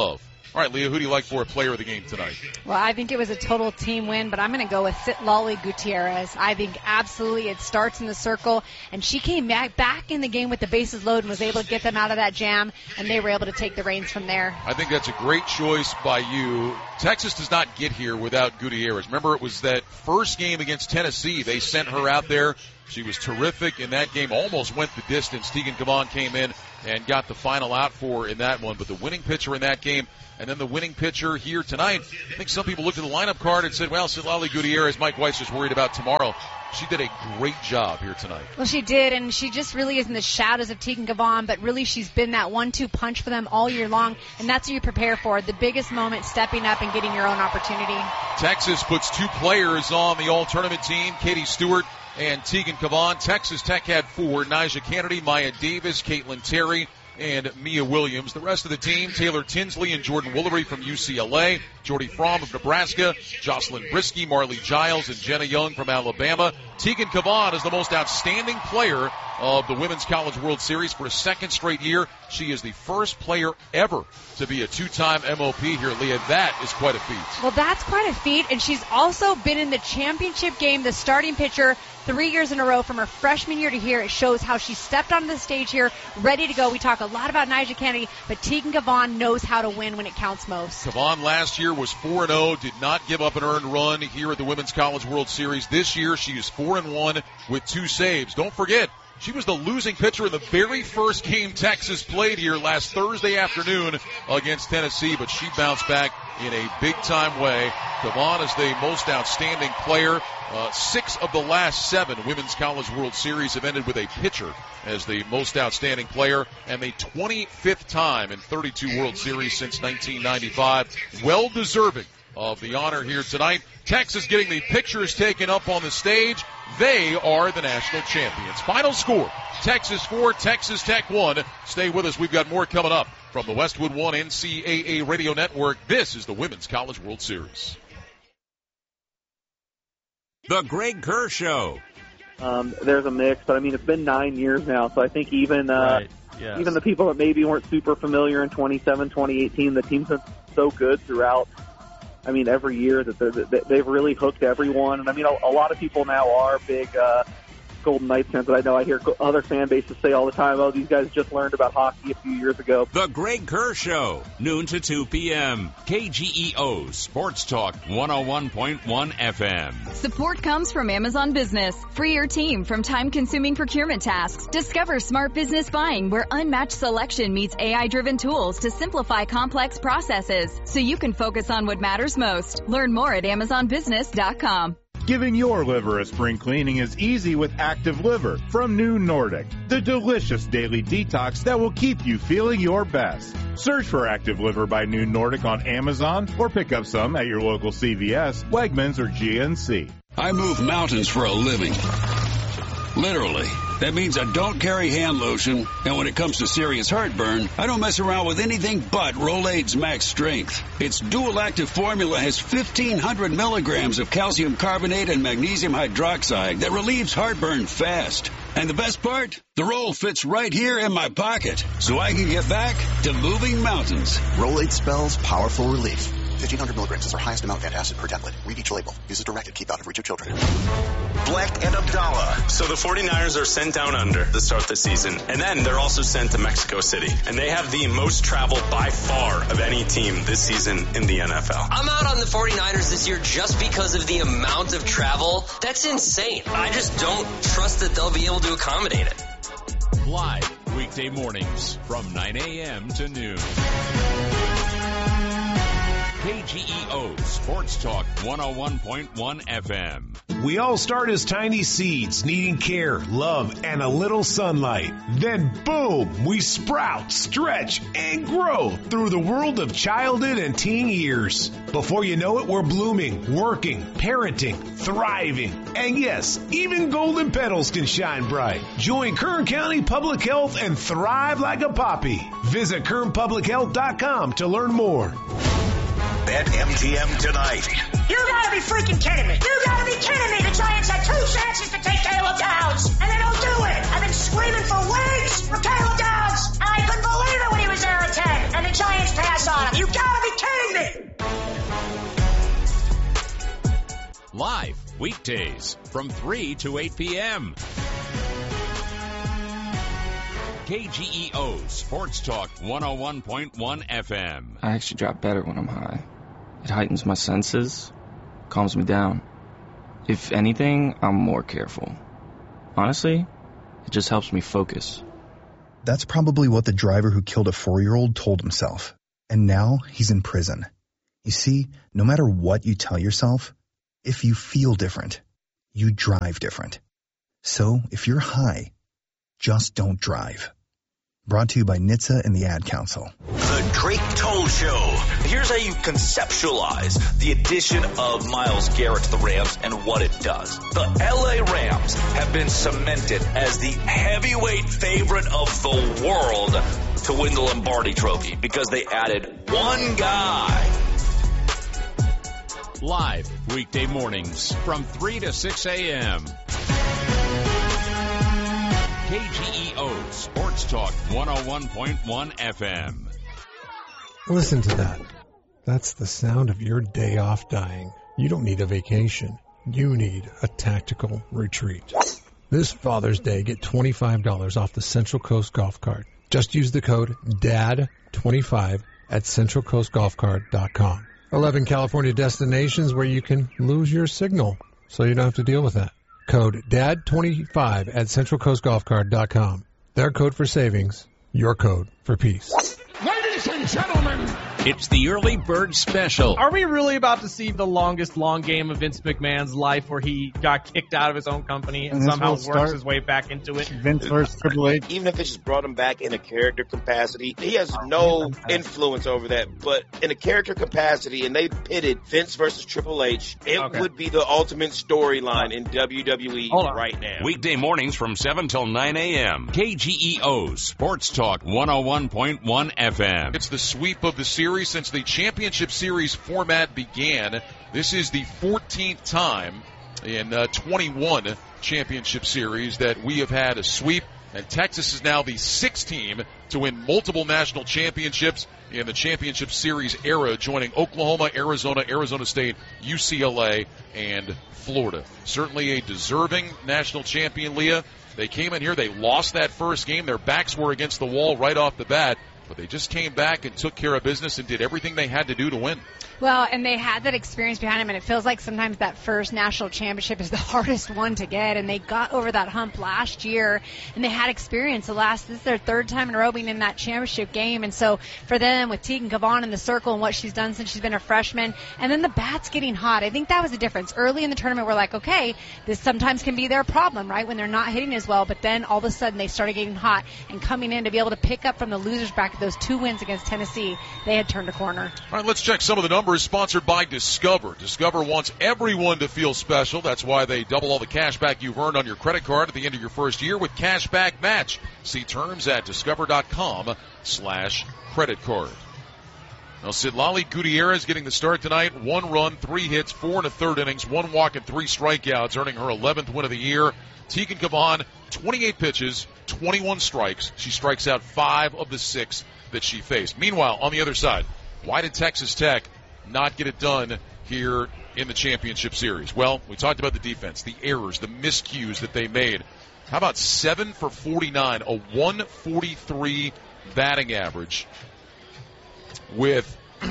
Speaker 1: All right, Leah, who do you like for a player of the game tonight?
Speaker 2: Well, I think it was a total team win, but I'm going to go with Citlali Gutierrez. I think absolutely it starts in the circle, and she came back in the game with the bases loaded and was able to get them out of that jam, and they were able to take the reins from there.
Speaker 1: I think that's a great choice by you. Texas does not get here without Gutierrez. Remember, it was that first game against Tennessee. They sent her out there. She was terrific in that game, almost went the distance. Tegan Cavan came in and got the final out for her in that one, but the winning pitcher in that game, and then the winning pitcher here tonight. I think some people looked at the lineup card and said, well, Citlali Gutierrez, Mike Weiss is worried about tomorrow. She did a great job here tonight.
Speaker 2: Well, she did, and she just really is in the shadows of Tegan Cavan, but really she's been that 1-2 punch for them all year long, and that's what you prepare for, the biggest moment, stepping up and getting your own opportunity.
Speaker 1: Texas puts 2 players on the all-tournament team, Katie Stewart and Tegan Cavan. Texas Tech had 4, Nyjah Kennedy, Maya Davis, Caitlin Terry, and Mia Williams. The rest of the team, Taylor Tinsley and Jordan Woolery from UCLA, Jordy Fromm of Nebraska, Jocelyn Brisky, Marley Giles, and Jenna Young from Alabama. Tegan Cavan is the most outstanding player of the Women's College World Series for a second straight year. She is the first player ever to be a 2-time MOP here, Leah. That is quite a feat.
Speaker 2: Well, that's quite a feat, and she's also been in the championship game, the starting pitcher, 3 years in a row from her freshman year to here. It shows how she stepped onto the stage here, ready to go. We talk a lot about Nyjah Kennedy, but Tegan Cavan knows how to win when it counts most.
Speaker 1: Cavan last year was 4-0, did not give up an earned run here at the Women's College World Series. This year she is 4-1 with 2 saves. Don't forget, she was the losing pitcher in the very first game Texas played here last Thursday afternoon against Tennessee, but she bounced back in a big-time way. Cavan is the most outstanding player. 6 of the last 7 Women's College World Series have ended with a pitcher as the most outstanding player, and the 25th time in 32 World Series since 1995. Well deserving of the honor here tonight. Texas getting the pictures taken up on the stage. They are the national champions. Final score, Texas 4, Texas Tech 1. Stay with us. We've got more coming up from the Westwood One NCAA Radio Network. This is the Women's College World Series.
Speaker 5: The Greg Kerr Show.
Speaker 3: There's a mix, but I mean, it's been 9 years now, so I think even even the people that maybe weren't super familiar in 2018, the team's been so good throughout. I mean, every year that they've really hooked everyone. And I mean, a lot of people now are big Golden Knights fans, but I know I hear other fan bases say all the time, oh, these guys just learned about hockey a few years ago.
Speaker 5: The Greg Kerr Show, noon to 2 p.m. KGEO Sports Talk 101.1 FM.
Speaker 4: Support comes from Amazon Business. Free your team from time-consuming procurement tasks. Discover smart business buying where unmatched selection meets AI-driven tools to simplify complex processes so you can focus on what matters most. Learn more at AmazonBusiness.com.
Speaker 23: Giving your liver a spring cleaning is easy with Active Liver from New Nordic, the delicious daily detox that will keep you feeling your best. Search for Active Liver by New Nordic on Amazon or pick up some at your local CVS, Wegmans, or GNC.
Speaker 24: I move mountains for a living. Literally. That means I don't carry hand lotion, and when it comes to serious heartburn, I don't mess around with anything but Rolaids Max Strength. Its dual-active formula has 1,500 milligrams of calcium carbonate and magnesium hydroxide that relieves heartburn fast. And the best part? The roll fits right here in my pocket, so I can get back to moving mountains.
Speaker 25: Rolaids spells powerful relief. 1,500 milligrams is our highest amount of acid per tablet. Read each label. Use as directed. Keep out of reach of children.
Speaker 26: Black and Abdallah. So the 49ers are sent down under to start the season. And then they're also sent to Mexico City. And they have the most travel by far of any team this season in the NFL.
Speaker 27: I'm out on the 49ers this year just because of the amount of travel. That's insane. I just don't trust that they'll be able to accommodate it.
Speaker 5: Live weekday mornings from 9 a.m. to noon. KGEO Sports Talk 101.1 FM.
Speaker 28: We all start as tiny seeds, needing care, love, and a little sunlight. Then boom, we sprout, stretch, and grow through the world of childhood and teen years. Before you know it, we're blooming, working, parenting, thriving. And yes, even golden petals can shine bright. Join Kern County Public Health and thrive like a poppy. Visit KernPublicHealth.com to learn more.
Speaker 29: Bet MTM tonight.
Speaker 30: You gotta be freaking kidding me. You gotta be kidding me. The Giants had 2 chances to take Caleb Downs, and they don't do it. I've been screaming for weeks for Caleb Downs, and I couldn't believe it when he was there at 10, and the Giants pass on him. You gotta be kidding
Speaker 5: Live weekdays from 3 to 8 p.m. KGEO Sports Talk 101.1 FM.
Speaker 6: I actually drop better when I'm high. It heightens my senses, calms me down. If anything, I'm more careful. Honestly, it just helps me focus.
Speaker 7: That's probably what the driver who killed a 4-year-old told himself. And now he's in prison. You see, no matter what you tell yourself, if you feel different, you drive different. So if you're high, just don't drive. Brought to you by NHTSA and the Ad Council.
Speaker 29: The Drake Toll Show. Here's how you conceptualize the addition of Myles Garrett to the Rams and what it does. The LA Rams have been cemented as the heavyweight favorite of the world to win the Lombardi Trophy because they added one guy.
Speaker 5: Live weekday mornings from 3 to 6 a.m. KGEO Sports Talk 101.1 FM.
Speaker 8: Listen to that. That's the sound of your day off dying. You don't need a vacation. You need a tactical retreat. This Father's Day, get $25 off the Central Coast Golf Cart. Just use the code DAD25 at CentralCoastGolfCart.com. 11 California destinations where you can lose your signal, so you don't have to deal with that. Code DAD25 at CentralCoastGolfCart.com. Their code for savings, your code for peace.
Speaker 9: Ladies and gentlemen,
Speaker 5: it's the Early Bird Special.
Speaker 10: Are we really about to see the longest long game of Vince McMahon's life where he got kicked out of his own company and somehow works his way back into it?
Speaker 11: Vince versus Triple H.
Speaker 12: Even if it just brought him back in a character capacity, he has no influence over that. But in a character capacity, and they pitted Vince versus Triple H, it would be the ultimate storyline in WWE right now.
Speaker 5: Weekday mornings from 7 till 9 a.m. KGEO Sports Talk 101.1 FM.
Speaker 1: It's the sweep of the series since the championship series format began. This is the 14th time in 21 championship series that we have had a sweep, and Texas is now the 6th team to win multiple national championships in the championship series era, joining Oklahoma, Arizona, Arizona State, UCLA, and Florida. Certainly a deserving national champion, Leah. They came in here, they lost that first game. Their backs were against the wall right off the bat, but they just came back and took care of business and did everything they had to do to win.
Speaker 2: Well, and they had that experience behind them, and it feels like sometimes that first national championship is the hardest one to get, and they got over that hump last year, and they had experience. This is their 3rd time in a row being in that championship game, and so for them, with Tegan Cavan in the circle and what she's done since she's been a freshman, and then the bats getting hot, I think that was the difference. Early in the tournament, we're like, okay, this sometimes can be their problem, right, when they're not hitting as well, but then all of a sudden they started getting hot and coming in to be able to pick up from the losers bracket those 2 wins against Tennessee. They had turned a corner.
Speaker 1: All right, let's check some of the numbers. Sponsored by Discover. Discover wants everyone to feel special. That's why they double all the cash back you've earned on your credit card at the end of your first year with Cashback Match. See terms at discover.com/credit card. Now, Citlali Gutierrez getting the start tonight. 1 run, 3 hits, 4 1/3 innings, 1 walk and 3 strikeouts, earning her 11th win of the year. Tegan Cavan, 28 pitches, 21 strikes. She strikes out 5 of the 6 that she faced. Meanwhile, on the other side, why did Texas Tech not get it done here in the championship series? Well, we talked about the defense, the errors, the miscues that they made. How about 7 for 49, a 143 batting average with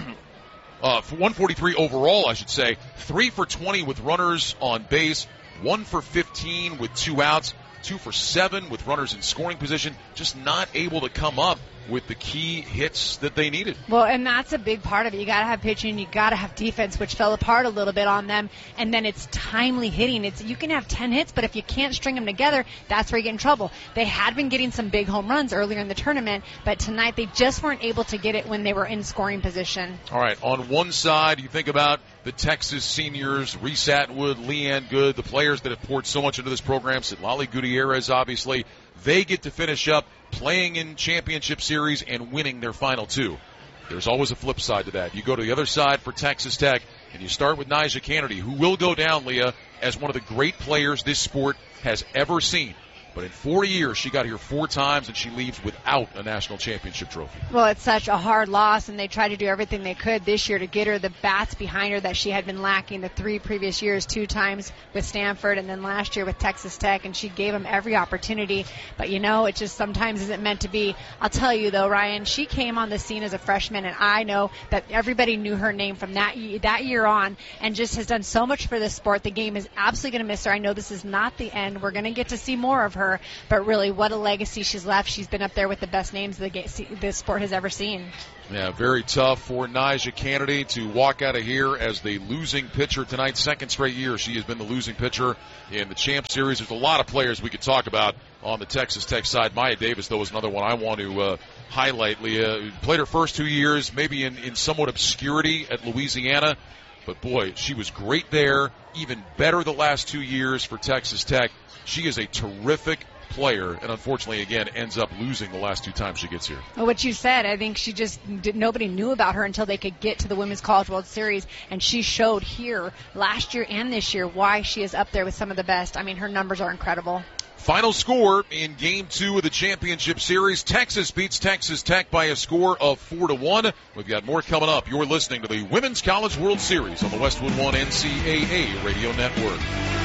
Speaker 1: 143 overall, I should say. 3 for 20 with runners on base, 1 for 15 with 2 outs, 2 for 7 with runners in scoring position, just not able to come up with the key hits that they needed.
Speaker 2: Well, and that's a big part of it. You got to have pitching, you got to have defense, which fell apart a little bit on them, and then it's timely hitting. You can have 10 hits, but if you can't string them together, that's where you get in trouble. They had been getting some big home runs earlier in the tournament, but tonight they just weren't able to get it when they were in scoring position.
Speaker 1: All right, on one side, you think about the Texas seniors, Reese Atwood, Leanne Good, the players that have poured so much into this program, Citlali Gutierrez, obviously. They get to finish up playing in championship series and winning their final 2. There's always a flip side to that. You go to the other side for Texas Tech, and you start with Nyjah Canady, who will go down, Leah, as one of the great players this sport has ever seen. But in 4 years, she got here 4 times, and she leaves without a national championship trophy.
Speaker 2: Well, it's such a hard loss, and they tried to do everything they could this year to get her the bats behind her that she had been lacking the 3 previous years, 2 times with Stanford and then last year with Texas Tech, and she gave them every opportunity. But, it just sometimes isn't meant to be. I'll tell you, though, Ryan, she came on the scene as a freshman, and I know that everybody knew her name from that year on and just has done so much for this sport. The game is absolutely going to miss her. I know this is not the end. We're going to get to see more of her, but really what a legacy she's left. She's been up there with the best names the sport has ever seen.
Speaker 1: Yeah, very tough for Nyjah Kennedy to walk out of here as the losing pitcher tonight. 2nd straight year she has been the losing pitcher in the Champ Series. There's a lot of players we could talk about on the Texas Tech side. Maya Davis, though, is another one I want to highlight. Leah played her first 2 years maybe in somewhat obscurity at Louisiana, but boy, she was great there, even better the last 2 years for Texas Tech. She is a terrific player, and unfortunately, again, ends up losing the last 2 times she gets here.
Speaker 2: Well, what you said, I think she just nobody knew about her until they could get to the Women's College World Series, and she showed here last year and this year why she is up there with some of the best. I mean, her numbers are incredible.
Speaker 1: Final score in Game 2 of the championship series. Texas beats Texas Tech by a score of 4-1. We've got more coming up. You're listening to the Women's College World Series on the Westwood One NCAA Radio Network.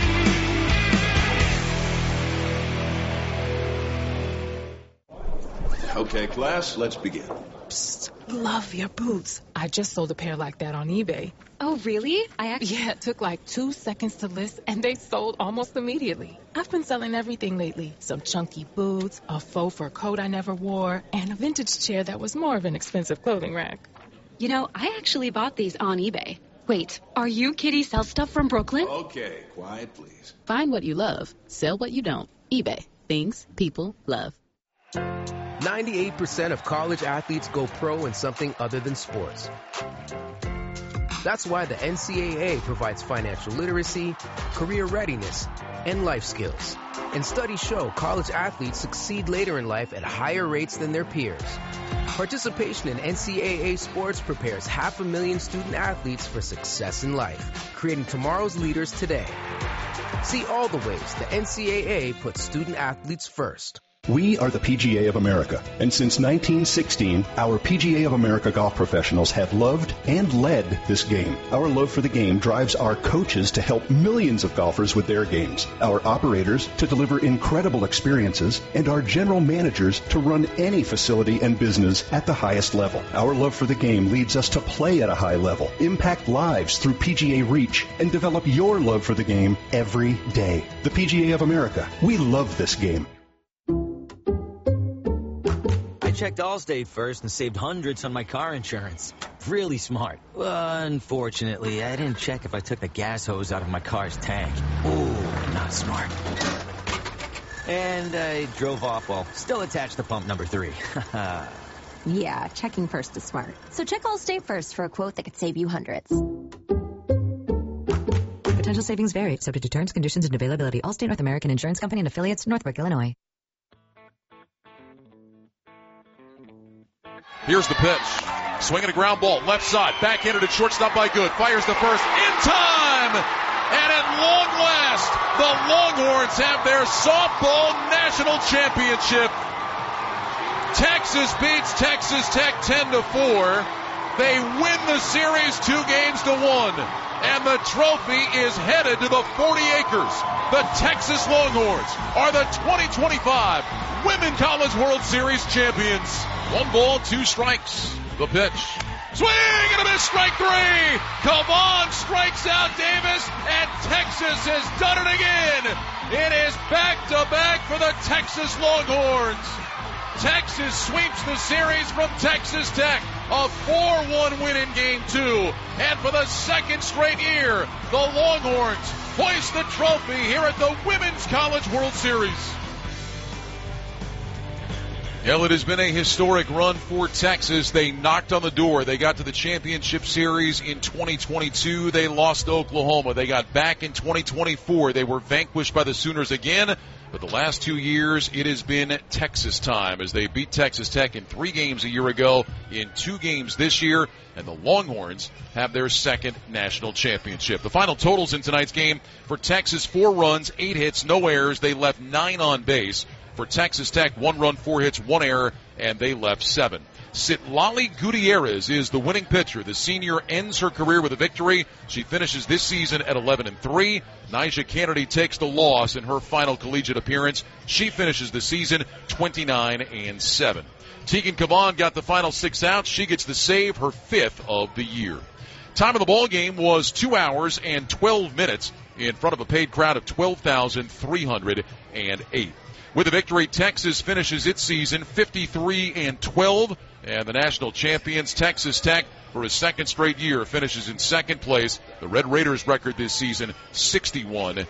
Speaker 11: Okay, class, let's begin.
Speaker 13: Psst, love your boots. I just sold a pair like that on eBay.
Speaker 14: Oh, really?
Speaker 13: Yeah, it took like 2 seconds to list, and they sold almost immediately. I've been selling everything lately. Some chunky boots, a faux fur coat I never wore, and a vintage chair that was more of an expensive clothing rack.
Speaker 14: I actually bought these on eBay. Wait, are you Kitty Sell Stuff from Brooklyn?
Speaker 11: Okay, quiet, please.
Speaker 13: Find what you love. Sell what you don't. eBay. Things people love.
Speaker 15: 98% of college athletes go pro in something other than sports. That's why the NCAA provides financial literacy, career readiness, and life skills. And studies show college athletes succeed later in life at higher rates than their peers. Participation in NCAA sports prepares 500,000 student athletes for success in life, creating tomorrow's leaders today. See all the ways the NCAA puts student athletes first.
Speaker 16: We are the PGA of America, and since 1916, our PGA of America golf professionals have loved and led this game. Our love for the game drives our coaches to help millions of golfers with their games, our operators to deliver incredible experiences, and our general managers to run any facility and business at the highest level. Our love for the game leads us to play at a high level, impact lives through PGA Reach, and develop your love for the game every day. The PGA of America. We love this game.
Speaker 17: I checked Allstate first and saved hundreds on my car insurance. Really smart. Unfortunately, I didn't check if I took the gas hose out of my car's tank. Ooh, not smart. And I drove off while still attached to pump number 3.
Speaker 18: Yeah, checking first is smart. So check Allstate first for a quote that could save you hundreds.
Speaker 22: Potential savings vary, subject to terms, conditions, and availability. Allstate North American Insurance Company and affiliates, Northbrook, Illinois.
Speaker 1: Here's the pitch. Swinging a ground ball, left side, backhanded at shortstop by Good. Fires the first in time! And at long last, the Longhorns have their softball national championship. Texas beats Texas Tech 10-4. They win the series 2-1. And the trophy is headed to the 40 acres. The Texas Longhorns are the 2025 Women's College World Series champions. 1 ball, 2 strikes. The pitch. Swing and a miss, strike 3. Kavan strikes out Davis, and Texas has done it again. It is back-to-back for the Texas Longhorns. Texas sweeps the series from Texas Tech. A 4-1 win in Game 2. And for the second straight year, the Longhorns hoist the trophy here at the Women's College World Series. Well, it has been a historic run for Texas. They knocked on the door. They got to the championship series in 2022. They lost to Oklahoma. They got back in 2024. They were vanquished by the Sooners again. But the last 2 years, it has been Texas time as they beat Texas Tech in 3 games a year ago, in 2 games this year, and the Longhorns have their second national championship. The final totals in tonight's game for Texas: 4 runs, 8 hits, no errors. They left 9 on base. For Texas Tech, 1 run, 4 hits, 1 error, and they left 7. Citlali Gutierrez is the winning pitcher. The senior ends her career with a victory. She finishes this season at 11-3. Nyjah Kennedy takes the loss in her final collegiate appearance. She finishes the season 29-7. Tegan Cavan got the final 6 outs. She gets the save, her 5th of the year. Time of the ball game was 2 hours and 12 minutes in front of a paid crowd of 12,308. With the victory, Texas finishes its season 53-12, and the national champions, Texas Tech, for a second straight year, finishes in second place. The Red Raiders' record this season, 61-10.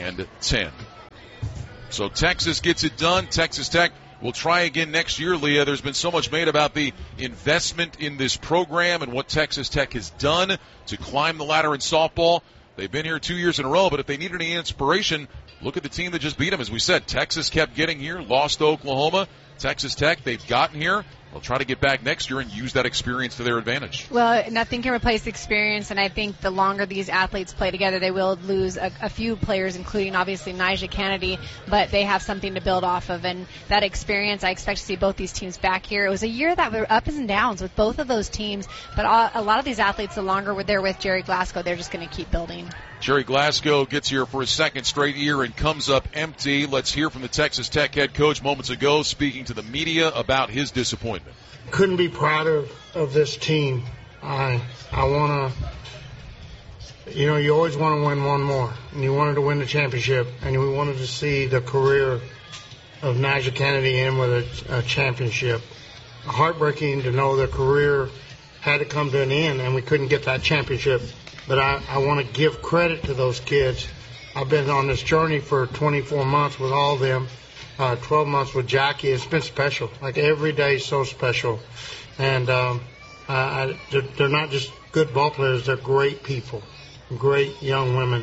Speaker 1: So Texas gets it done. Texas Tech will try again next year, Leah. There's been so much made about the investment in this program and what Texas Tech has done to climb the ladder in softball. They've been here 2 years in a row, but if they need any inspiration, look at the team that just beat them. As we said, Texas kept getting here, lost to Oklahoma. Texas Tech, they've gotten here. They'll try to get back next year and use that experience to their advantage.
Speaker 2: Well, nothing can replace experience, and I think the longer these athletes play together, they will lose a few players, including obviously Nyjah Kennedy, but they have something to build off of, and that experience, I expect to see both these teams back here. It was a year that were ups and downs with both of those teams, but a lot of these athletes, the longer they're with Jerry Glasgow, they're just going to keep building.
Speaker 1: Jerry Glasgow gets here for his second straight year and comes up empty. Let's hear from the Texas Tech head coach moments ago, speaking to the media about his disappointment.
Speaker 3: Couldn't be prouder of this team. I want to, you always want to win one more. And you wanted to win the championship, and we wanted to see the career of Nyjah Kennedy end with a championship. Heartbreaking to know their career had to come to an end, and we couldn't get that championship. But I want to give credit to those kids. I've been on this journey for 24 months with all of them, 12 months with Jackie. It's been special. Like, every day is so special. And they're not just good ball players. They're great people, great young women.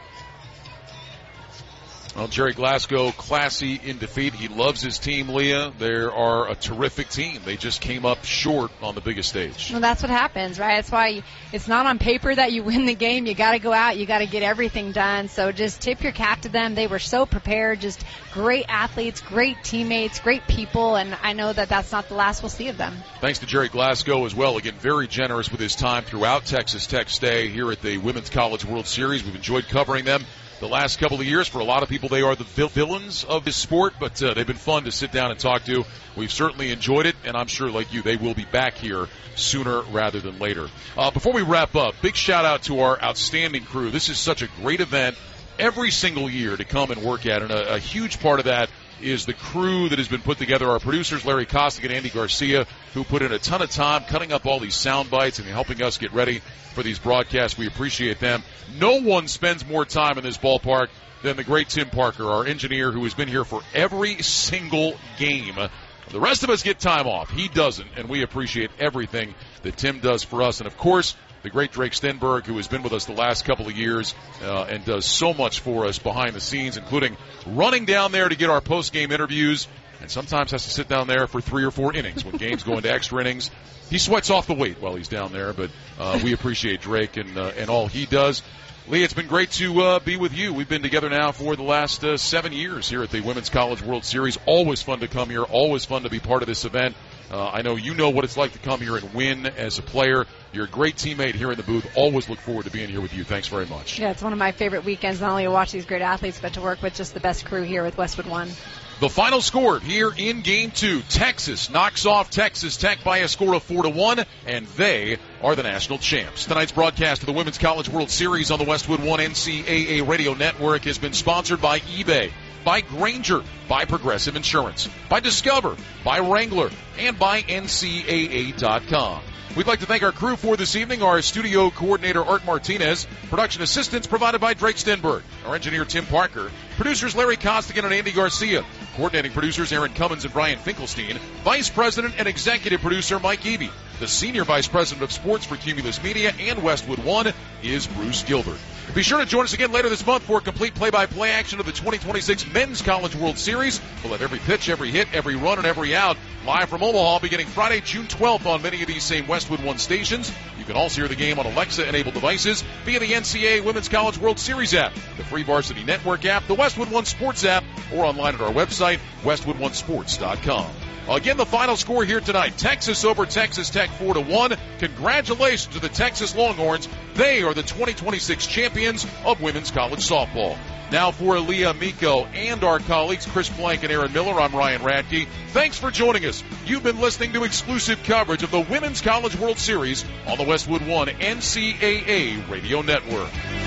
Speaker 1: Well, Jerry Glasgow, classy in defeat. He loves his team, Leah. They are a terrific team. They just came up short on the biggest stage.
Speaker 2: Well, that's what happens, right? That's why it's not on paper that you win the game. You got to go out. You got to get everything done. So just tip your cap to them. They were so prepared. Just great athletes, great teammates, great people, and I know that that's not the last we'll see of them.
Speaker 1: Thanks to Jerry Glasgow as well. Again, very generous with his time throughout Texas Tech's stay here at the Women's College World Series. We've enjoyed covering them the last couple of years. For a lot of people, they are the villains of this sport, but they've been fun to sit down and talk to. We've certainly enjoyed it, and I'm sure, like you, they will be back here sooner rather than later. Before we wrap up, big shout-out to our outstanding crew. This is such a great event every single year to come and work at, and a huge part of that is the crew that has been put together. Our producers, Larry Costigan and Andy Garcia, who put in a ton of time cutting up all these sound bites and helping us get ready for these broadcasts. We appreciate them. No one spends more time in this ballpark than the great Tim Parker, our engineer, who has been here for every single game. The rest of us get time off. He doesn't, and we appreciate everything that Tim does for us. And, of course, the great Drake Stenberg, who has been with us the last couple of years and does so much for us behind the scenes, including running down there to get our post-game interviews, and sometimes has to sit down there for 3 or 4 innings when games go into extra innings. He sweats off the weight while he's down there, but we appreciate Drake and all he does. Lee, it's been great to be with you. We've been together now for the last 7 years here at the Women's College World Series. Always fun to come here. Always fun to be part of this event. I know you know what it's like to come here and win as a player. You're a great teammate here in the booth. Always look forward to being here with you. Thanks very much.
Speaker 2: Yeah, it's one of my favorite weekends, not only to watch these great athletes, but to work with just the best crew here with Westwood One.
Speaker 1: The final score here in Game 2. Texas knocks off Texas Tech by a score of 4-1, and they are the national champs. Tonight's broadcast of the Women's College World Series on the Westwood One NCAA Radio Network has been sponsored by eBay, by Grainger, by Progressive Insurance, by Discover, by Wrangler, and by NCAA.com. We'd like to thank our crew for this evening, our studio coordinator Art Martinez, production assistance provided by Drake Stenberg, our engineer Tim Parker, producers Larry Costigan and Andy Garcia, Coordinating producers Aaron Cummins and Brian Finkelstein. Vice President and Executive Producer Mike Eby. The Senior Vice President of Sports for Cumulus Media and Westwood One is Bruce Gilbert. Be sure to join us again later this month for a complete play-by-play action of the 2026 Men's College World Series. We'll have every pitch, every hit, every run, and every out live from Omaha beginning Friday, June 12th on many of these same Westwood One stations. You can also hear the game on Alexa-enabled devices via the NCAA Women's College World Series app, the Free Varsity Network app, the Westwood One Sports app, or online at our website, westwoodonesports.com. Again, the final score here tonight, Texas over Texas Tech 4-1. Congratulations to the Texas Longhorns. They are the 2026 champions of women's college softball. Now for Aaliyah Miko and our colleagues Chris Blank and Aaron Miller, I'm Ryan Radke. Thanks for joining us. You've been listening to exclusive coverage of the Women's College World Series on the Westwood One NCAA Radio Network.